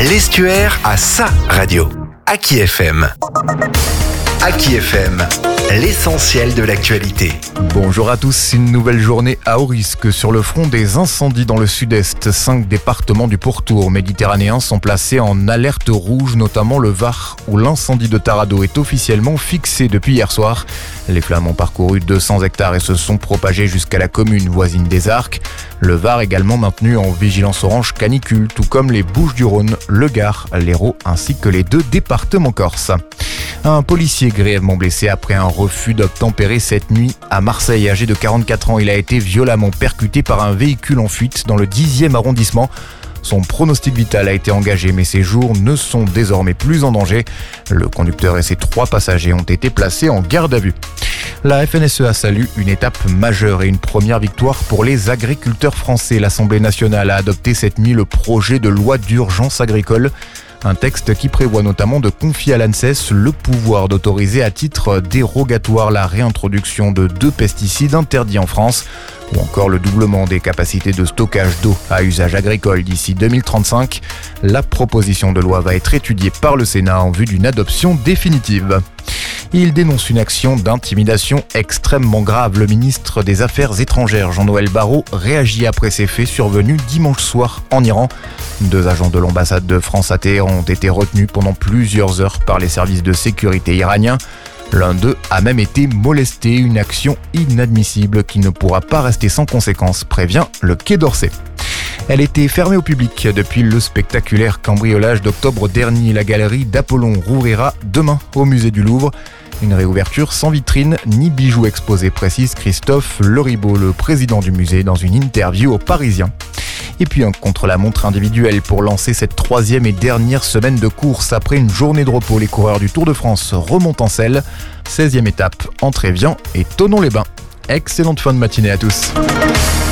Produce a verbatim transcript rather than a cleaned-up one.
L'Estuaire a sa radio. Aki F M. Aki F M, l'essentiel de l'actualité. Bonjour à tous, une nouvelle journée à haut risque sur le front des incendies dans le sud-est. Cinq départements du pourtour méditerranéen sont placés en alerte rouge, notamment le Var, où l'incendie de Taradot est officiellement fixé depuis hier soir. Les flammes ont parcouru deux cents hectares et se sont propagées jusqu'à la commune voisine des Arcs. Le Var également maintenu en vigilance orange canicule, tout comme les Bouches-du-Rhône, le Gard, l'Hérault ainsi que les deux départements corses. Un policier grièvement blessé après un refus d'obtempérer cette nuit à Marseille. Âgé de quarante-quatre ans, il a été violemment percuté par un véhicule en fuite dans le dixième arrondissement. Son pronostic vital a été engagé, mais ses jours ne sont désormais plus en danger. Le conducteur et ses trois passagers ont été placés en garde à vue. La F N S E A salue une étape majeure et une première victoire pour les agriculteurs français. L'Assemblée nationale a adopté cette nuit le projet de loi d'urgence agricole. Un texte qui prévoit notamment de confier à l'ANSES le pouvoir d'autoriser à titre dérogatoire la réintroduction de deux pesticides interdits en France, ou encore le doublement des capacités de stockage d'eau à usage agricole d'ici deux mille trente-cinq. La proposition de loi va être étudiée par le Sénat en vue d'une adoption définitive. Il dénonce une action d'intimidation extrêmement grave. Le ministre des Affaires étrangères, Jean-Noël Barrot, réagit après ces faits survenus dimanche soir en Iran. Deux agents de l'ambassade de France à Téhéran ont été retenus pendant plusieurs heures par les services de sécurité iraniens. L'un d'eux a même été molesté, une action inadmissible qui ne pourra pas rester sans conséquence, prévient le Quai d'Orsay. Elle était fermée au public depuis le spectaculaire cambriolage d'octobre dernier. La galerie d'Apollon rouvrira demain au musée du Louvre. Une réouverture sans vitrine ni bijoux exposés, précise Christophe Loribaud, le président du musée, dans une interview aux Parisiens. Et puis un contre-la-montre individuel pour lancer cette troisième et dernière semaine de course. Après une journée de repos, les coureurs du Tour de France remontent en selle. seizième étape entre Évian et Thonon-les-Bains. Excellente fin de matinée à tous.